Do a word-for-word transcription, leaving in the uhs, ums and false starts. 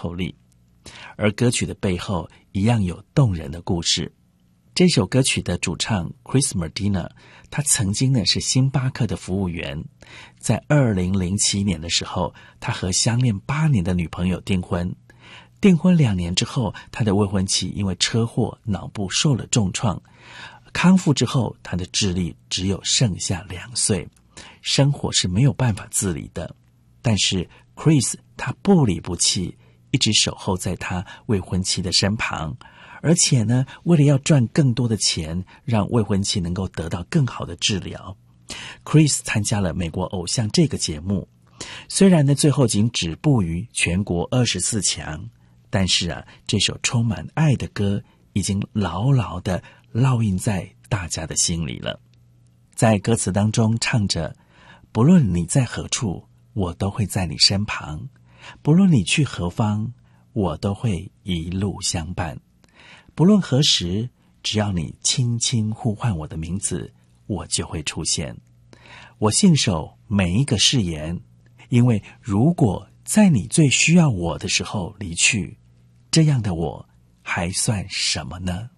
透力。而歌曲的背后一样有动人的故事。这首歌曲的主唱 Chris Medina， 他曾经呢是星巴克的服务员。在二零零七年的时候，他和相恋八年的女朋友订婚。订婚两年之后，他的未婚妻因为车祸脑部受了重创，康复之后，他的智力只有剩下两岁，生活是没有办法自理的。但是 Chris 他不离不弃，一直守候在他未婚妻的身旁，而且呢，为了要赚更多的钱，让未婚妻能够得到更好的治疗， Chris 参加了美国偶像这个节目。虽然呢最后仅止步于全国二十四强，但是啊，这首充满爱的歌已经牢牢地烙印在大家的心里了。在歌词当中唱着，不论你在何处，我都会在你身旁，不论你去何方，我都会一路相伴，不论何时，只要你轻轻呼唤我的名字，我就会出现。我信守每一个誓言，因为如果在你最需要我的时候离去，这样的我还算什么呢？